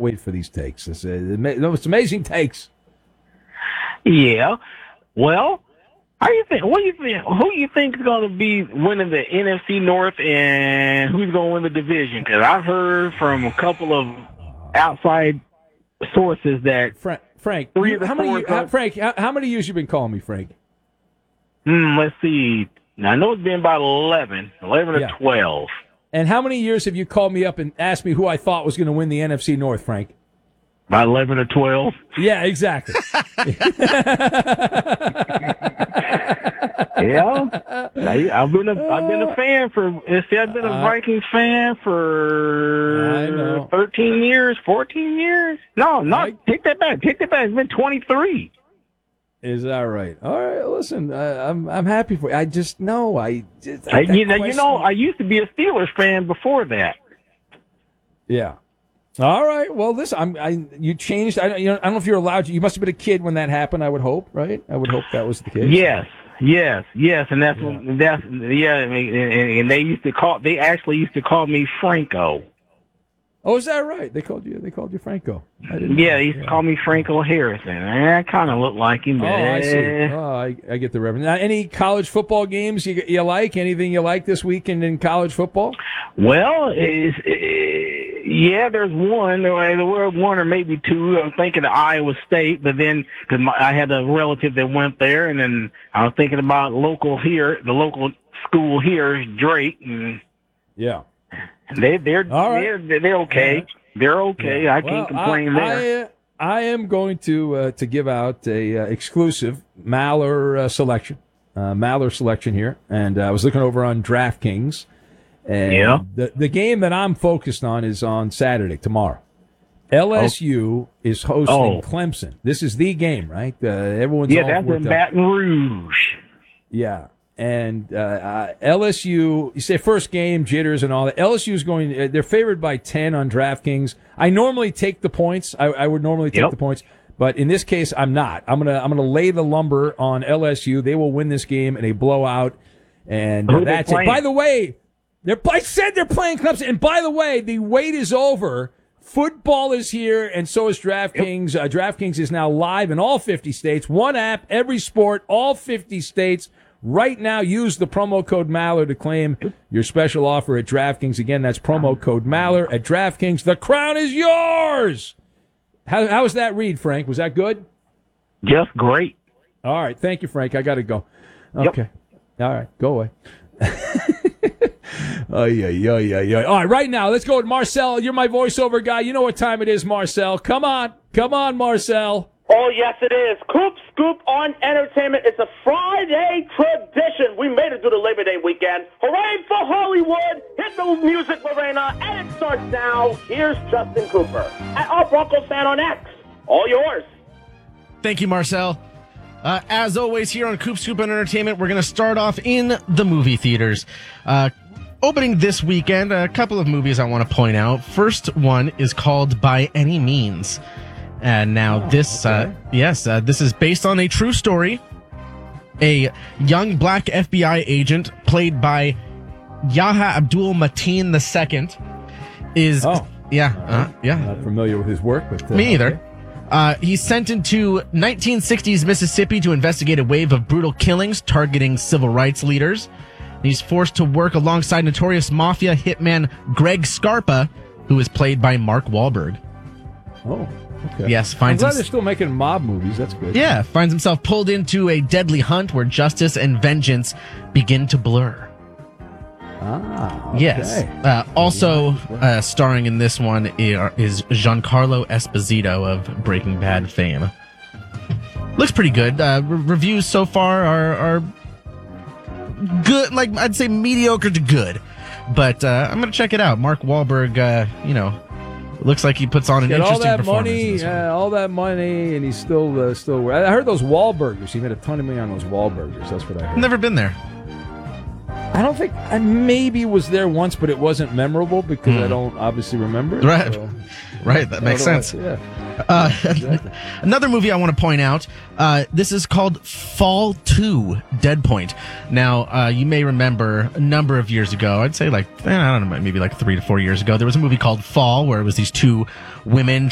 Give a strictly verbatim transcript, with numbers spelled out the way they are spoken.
wait for these takes. It's, uh, it's amazing takes. Yeah. Well, how you think? What do you think? Who you think is going to be winning the N F C North, and who's going to win the division? Because I've heard from a couple of outside sources that Frank, Frank, three you, of the how many? four You, how, Frank, how, how many years you been calling me, Frank? Hmm, let's see. Now, I know it's been about eleven, eleven Yeah. or twelve. And how many years have you called me up and asked me who I thought was going to win the N F C North, Frank? About eleven or twelve. Yeah, exactly. Yeah, I, I've been a I've been a fan for. See, I've been a Uh, Vikings fan I for know. thirteen years, fourteen years. No, not I- take that back. Take that back. It's been twenty-three. Is that right? All right. Listen, I, I'm I'm happy for you. I just know I. Just, I, that you know, you question- know, I used to be a Steelers fan before that. Yeah. All right. Well, listen, I'm. I you changed. I don't. You know, I don't know if you're allowed to. You must have been a kid when that happened. I would hope, right? I would hope that was the case. Yes, yes, yes, and that's Yeah. what, that's yeah. I mean, and, and they used to call. They actually used to call me Franco. Oh, is that right? They called you. They called you Franco. I didn't Yeah, know. they used to call me Franco Harrison. And I kind of look like him. Oh, But I see. eh. Oh, I, I get the reference. Now, any college football games you you like? Anything you like this weekend in college football? Well, it's, uh, yeah, there's one. There were one or maybe two. I was thinking of Iowa State, but then because I had a relative that went there, and then I was thinking about local here, the local school here, Drake, and Yeah. they they're All right. they're they're okay. They're okay. I can't Well, complain I, there. I, I am going to uh, to give out a uh, exclusive Maller uh, selection, uh, Maller selection here, and uh, I was looking over on DraftKings, and Yeah. the the game that I'm focused on is on Saturday tomorrow. L S U is hosting Oh. Clemson. This is the game, right? Uh, everyone's Yeah, all that's worked in up. Baton Rouge. Yeah. And uh, uh, L S U, you say first game, jitters and all that. L S U is going, uh, they're favored by ten on DraftKings. I normally take the points. I, I would normally take Yep. the points. But in this case, I'm not. I'm going to I'm gonna lay the lumber on L S U. They will win this game in a blowout. And uh, Who they that's it. playing? By the way, they're, I said they're playing Clemson. And by the way, the wait is over. Football is here, and so is DraftKings. Uh, DraftKings is now live in all fifty states. One app, every sport, all fifty states. Right now, use the promo code Maller to claim your special offer at DraftKings. Again, that's promo code Maller at DraftKings. The crown is yours. How, how was that read, Frank? Was that good? Just great. All right. Thank you, Frank. I got to go. Yep. Okay. All right. Go away. Oh, yeah, yeah, yeah, yeah. All right, right now, let's go with Marcel. You're my voiceover guy. You know what time it is, Marcel. Come on. Come on, Marcel. Oh, yes, it is. Coop Scoop on Entertainment. It's a Friday tradition. We made it through the Labor Day weekend. Hooray for Hollywood. Hit the music, Lorena, and it starts now. Here's Justin Cooper at our Broncos fan on X. All yours. Thank you, Marcel. Uh, as always, here on Coop Scoop on Entertainment, we're going to start off in the movie theaters. Uh, opening this weekend, a couple of movies I want to point out. First one is called By Any Means. And now Oh, this, okay. uh, yes, uh, this is based on a true story. A young black F B I agent played by Yahya Abdul Mateen the Second is, Oh. yeah, uh, yeah. Not familiar with his work, but uh, Me either. okay. Uh, he's sent into nineteen sixties Mississippi to investigate a wave of brutal killings targeting civil rights leaders. He's forced to work alongside notorious mafia hitman Greg Scarpa, who is played by Mark Wahlberg. Oh, okay. Yes, I'm finds glad him- they're still making mob movies. That's good. Yeah, finds himself pulled into a deadly hunt where justice and vengeance begin to blur. Ah, okay. Yes. Uh, also uh, starring in this one i- is Giancarlo Esposito of Breaking Bad fame. Looks pretty good. Uh, re- reviews so far are, are good, like I'd say mediocre to good. But uh, I'm going to check it out. Mark Wahlberg, uh, you know, looks like he puts on an Get all interesting that performance. in money, this one. uh, all that money, and he's still uh, still. I heard those Wahlburgers. He made a ton of money on those Wahlburgers. That's what I heard. Never been there. I don't think I maybe was there once, but it wasn't memorable because I don't obviously remember it. Right. so- Right, that makes Otherwise, sense. Yeah. Uh, another movie I want to point out. Uh, this is called Fall two: Dead Point. Now, uh, you may remember a number of years ago. I'd say like eh, I don't know, maybe like three to four years ago. There was a movie called Fall, where it was these two women